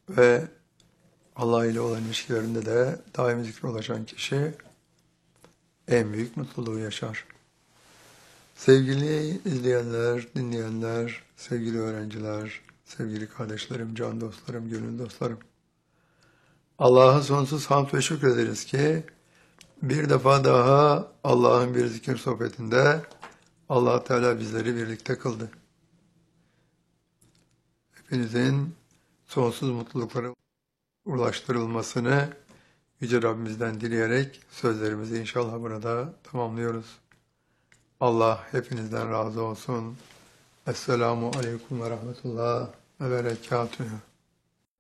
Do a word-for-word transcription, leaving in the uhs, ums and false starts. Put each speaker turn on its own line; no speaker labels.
ve Allah ile olan ilişkilerinde de daimi zikre ulaşan kişi en büyük mutluluğu yaşar. Sevgili izleyenler, dinleyenler, sevgili öğrenciler, sevgili kardeşlerim, can dostlarım, gönül dostlarım. Allah'a sonsuz hamd ve şükrederiz ki bir defa daha Allah'ın bir zikir sohbetinde Allah Teala bizleri birlikte kıldı. Hepinizin sonsuz mutluluklara ulaştırılmasını Yüce Rabbimizden dileyerek sözlerimizi inşallah burada tamamlıyoruz. Allah hepinizden razı olsun. Esselamu Aleyküm ve Rahmetullah ve Berekatühü.